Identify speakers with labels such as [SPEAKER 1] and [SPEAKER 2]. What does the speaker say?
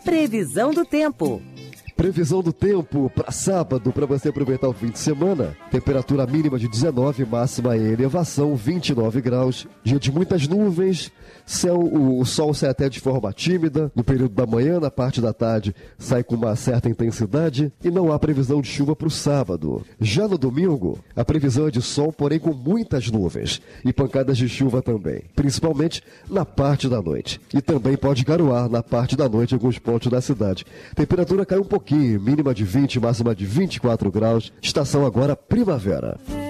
[SPEAKER 1] Previsão do tempo.
[SPEAKER 2] Previsão do tempo para sábado, para você aproveitar o fim de semana. Temperatura mínima de 19, máxima em elevação, 29 graus. Dia de muitas nuvens, o sol sai até de forma tímida. No período da manhã, na parte da tarde, sai com uma certa intensidade. E não há previsão de chuva para o sábado. Já no domingo, a previsão é de sol, porém com muitas nuvens. E pancadas de chuva também, principalmente na parte da noite. E também pode garoar na parte da noite em alguns pontos da cidade. Temperatura cai um pouquinho, mínima de 20, máxima de 24 graus. Estação agora primavera.